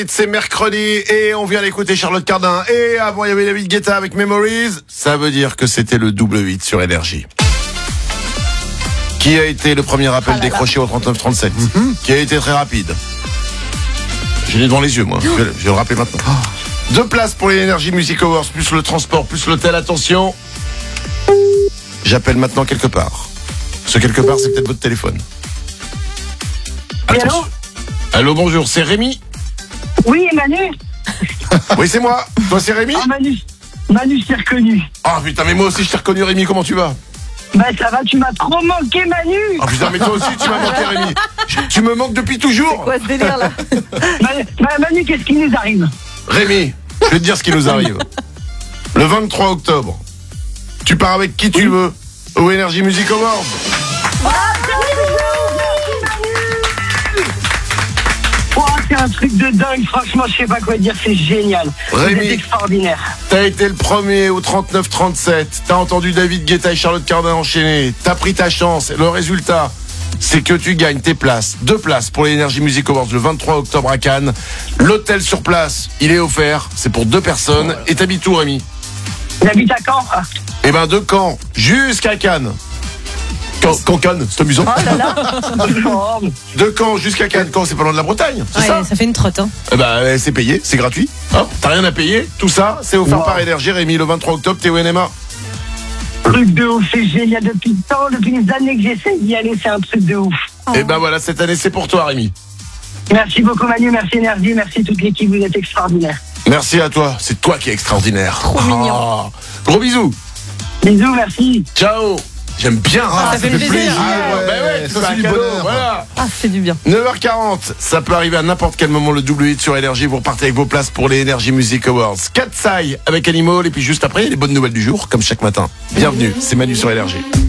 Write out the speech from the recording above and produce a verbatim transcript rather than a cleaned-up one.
C'est mercredi et on vient d'écouter Charlotte Cardin. Et avant, il y avait David Guetta avec Memories. Ça veut dire que c'était le double huit sur Énergie. Qui a été le premier appel ah là décroché là. Au trente-neuf trente-sept mm-hmm. Qui a été très rapide. Je l'ai devant les yeux, moi. Je vais, je vais le rappeler maintenant. Oh. Deux places pour les Energy Music Awards, plus le transport, plus l'hôtel. Attention. J'appelle maintenant quelque part. Ce quelque part, c'est peut-être votre téléphone. Attention. Allô, allô, bonjour, c'est Rémi. Oui, Manu. Oui, c'est moi. Toi, c'est Rémi. Ah, Manu. Manu, je t'ai reconnu. Ah, oh, putain, mais moi aussi, je t'ai reconnu, Rémi. Comment tu vas? Bah, ça va, tu m'as trop manqué, Manu. Ah, oh, putain, mais toi aussi, tu m'as manqué, Rémi. Tu me manques depuis toujours. C'est quoi ce délire, là? Manu, Manu, qu'est-ce qui nous arrive? Rémi, je vais te dire ce qui nous arrive. Le vingt-trois octobre, tu pars avec qui tu veux au Energy Music Awards. C'est un truc de dingue, franchement, je sais pas quoi dire, c'est génial. Rémi, c'est extraordinaire. T'as été le premier au trente-neuf trente-sept, t'as entendu David Guetta et Charlotte Cardin enchaîner, t'as pris ta chance, et le résultat, c'est que tu gagnes tes places, deux places pour les Energy Music Awards le vingt-trois octobre à Cannes. L'hôtel sur place, il est offert, c'est pour deux personnes, et t'habites où, Rémi? J'habite à Caen. Eh ben, de Caen jusqu'à Cannes. Caen, Cannes, c'est amusant. Oh là là. De Caen jusqu'à Cannes. Caen, c'est pas loin de la Bretagne, c'est ouais, ça? Ça fait une trotte, hein. Eh ben, c'est payé, c'est gratuit. Hop, t'as rien à payer. Tout ça, c'est offert wow. par Énergie. Rémi, le vingt-trois octobre, t'es au N M A. Truc de ouf, c'est génial. Depuis le temps, depuis les années que j'essaie d'y aller, c'est un truc de ouf. Oh. Et ben voilà, cette année, c'est pour toi, Rémi. Merci beaucoup, Manu. Merci, Énergie. Merci toute l'équipe. Vous êtes extraordinaire. Merci à toi. C'est toi qui es extraordinaire. Trop oh. mignon. Gros bisous. Bisous, merci. Ciao. J'aime bien, ah, ça, ça fait plaisir. plaisir. Ah, ouais, bah ouais, ça, c'est du bonheur. Voilà. Ah, c'est du bien. neuf heures quarante, ça peut arriver à n'importe quel moment, le double huit sur Énergie. Vous repartez avec vos places pour les Energy Music Awards. Katsai avec Animal, et puis juste après, les bonnes nouvelles du jour, comme chaque matin. Bienvenue, c'est Manu sur Énergie.